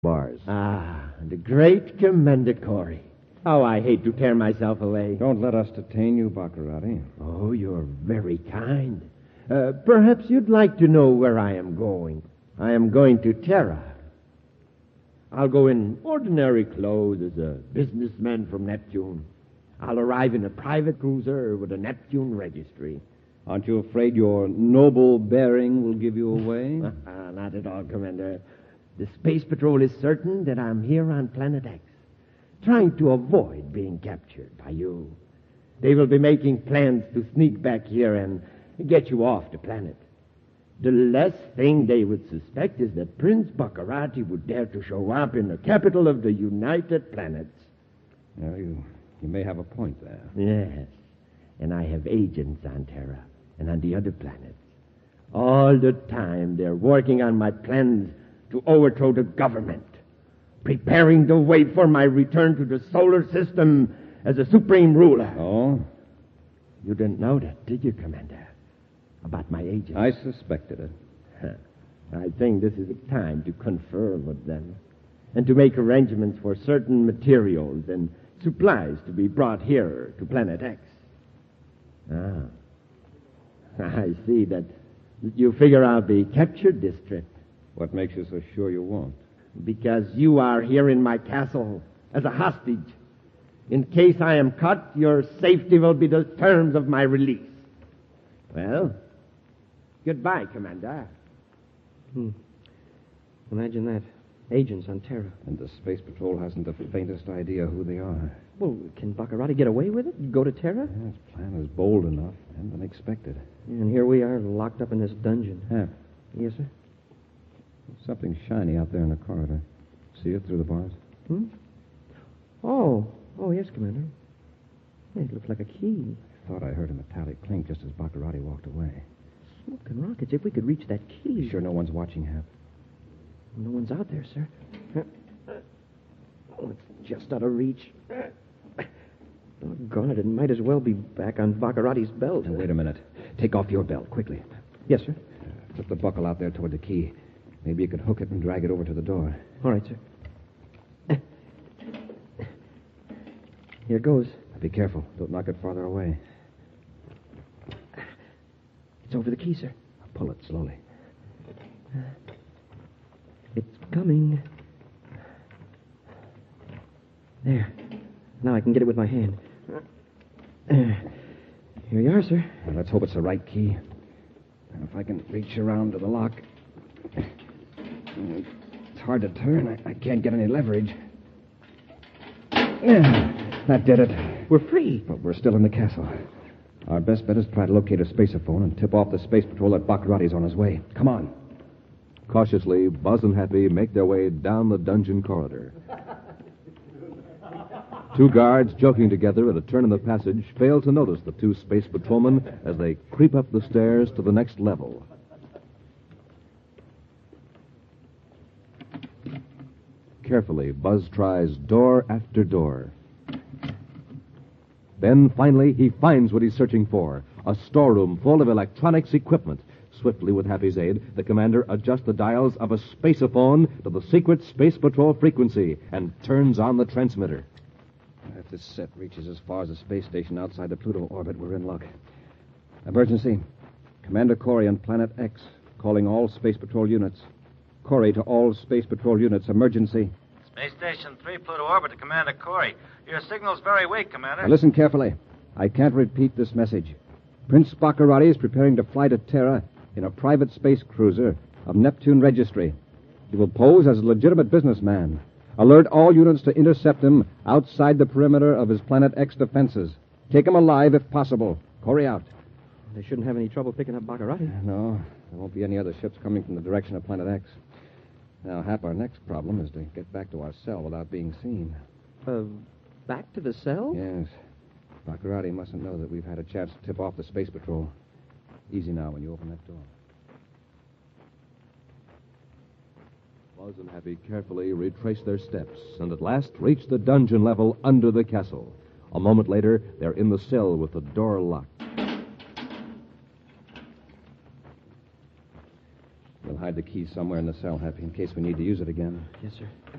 bars. Ah, the great Commander Corey. Oh, I hate to tear myself away. Don't let us detain you, Baccarati. Oh, you're very kind. Perhaps you'd like to know where I am going. I am going to Terra. I'll go in ordinary clothes as a businessman from Neptune. I'll arrive in a private cruiser with a Neptune registry. Aren't you afraid your noble bearing will give you away? Not at all, Commander. The Space Patrol is certain that I'm here on Planet X, trying to avoid being captured by you. They will be making plans to sneak back here and get you off the planet. The last thing they would suspect is that Prince Baccarati would dare to show up in the capital of the United Planets. Well, you may have a point there. Yes, and I have agents on Terra and on the other planets. All the time they're working on my plans to overthrow the government, preparing the way for my return to the solar system as a supreme ruler. Oh? You didn't know that, did you, Commander? About my agents? I suspected it. I think this is the time to confer with them and to make arrangements for certain materials and supplies to be brought here to Planet X. Ah. I see that you figure I'll be captured this trip. What makes you so sure you won't? Because you are here in my castle as a hostage. In case I am caught, your safety will be the terms of my release. Well, goodbye, Commander. Imagine that. Agents on Terra. And the Space Patrol hasn't the faintest idea who they are. Well, can Baccarati get away with it? Go to Terra? Yeah, his plan is bold enough and unexpected. And here we are, locked up in this dungeon. Yeah. Yes, sir? Something shiny out there in the corridor. See it through the bars? Oh, yes, Commander. Yeah, it looks like a key. I thought I heard a metallic clink just as Baccarati walked away. Smoking rockets. If we could reach that key. You sure no one's watching, Hap? No one's out there, sir. Oh, it's just out of reach. Doggone it, it might as well be back on Baccarati's belt. Now, wait a minute. Take off your belt, quickly. Yes, sir. Flip the buckle out there toward the key. Maybe you could hook it and drag it over to the door. All right, sir. Here goes. Be careful. Don't knock it farther away. It's over the key, sir. Pull it slowly. It's coming. There. Now I can get it with my hand. Here you are, sir. Now, let's hope it's the right key. Now, if I can reach around to the lock. It's hard to turn. I can't get any leverage. That did it. We're free. But we're still in the castle. Our best bet is to try to locate a spaceophone and tip off the Space Patrol that Baccarati's on his way. Come on. Cautiously, Buzz and Happy make their way down the dungeon corridor. Two guards, joking together at a turn in the passage, fail to notice the two space patrolmen as they creep up the stairs to the next level. Carefully, Buzz tries door after door. Then, finally, he finds what he's searching for, a storeroom full of electronics equipment. Swiftly, with Happy's aid, the commander adjusts the dials of a spaceophone to the secret Space Patrol frequency and turns on the transmitter. If this set reaches as far as the space station outside the Pluto orbit, we're in luck. Emergency. Commander Corey on Planet X, calling all Space Patrol units. Corey to all Space Patrol units. Emergency. Space Station 3, Pluto orbit to Commander Corey. Your signal's very weak, Commander. Now listen carefully. I can't repeat this message. Prince Baccarati is preparing to fly to Terra in a private space cruiser of Neptune Registry. He will pose as a legitimate businessman. Alert all units to intercept him outside the perimeter of his Planet X defenses. Take him alive if possible. Corey out. They shouldn't have any trouble picking up Baccarati. No, there won't be any other ships coming from the direction of Planet X. Now, Hap, our next problem is to get back to our cell without being seen. Back to the cell? Yes. Baccarati mustn't know that we've had a chance to tip off the Space Patrol. Easy now when you open that door. Buzz and Happy carefully retrace their steps and at last reach the dungeon level under the castle. A moment later, they're in the cell with the door locked. We'll hide hide the key somewhere in the cell, Happy, in case we need to use it again. Yes, sir.